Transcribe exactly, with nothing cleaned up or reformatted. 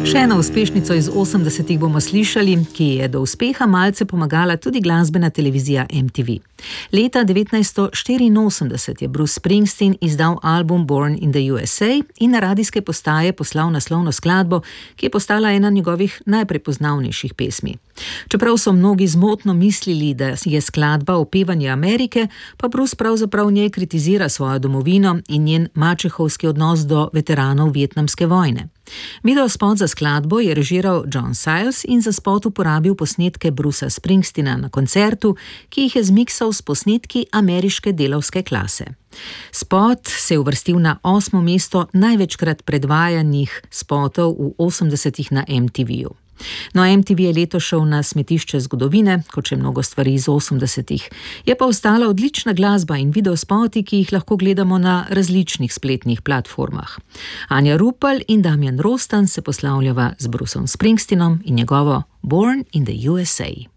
Še eno uspešnico iz osemdesetih bomo slišali, ki je do uspeha malce pomagala tudi glasbena televizija M T V. Leta devetnajststo štiriinosemdeset je Bruce Springsteen izdal album Born in the U S A in na radijske postaje poslal naslovno skladbo, ki je postala ena njegovih najprepoznavnejših pesmi. Čeprav so mnogi zmotno mislili, da je skladba opevanje Amerike, pa Bruce pravzaprav v njej kritizira svojo domovino in njen mačehovski odnos do veteranov vietnamske vojne. Videospot za skladbo je režiral John Sayles in za spot uporabil posnetke Brucea Springsteena na koncertu, ki jih je zmiksal s posnetki ameriške delavske klase. Spot se je uvrstil na osmo mesto največkrat predvajanih spotov v osemdesetih na M T V-ju. No, M T V je letos šel na smetišče zgodovine, kot še mnogo stvari iz osemdesetih. Je pa ostala odlična glasba in videospoti, ki jih lahko gledamo na različnih spletnih platformah. Anja Rupel in Damjan Rostan se poslavljava z Bruceom Springsteenom in njegovo Born in the U S A.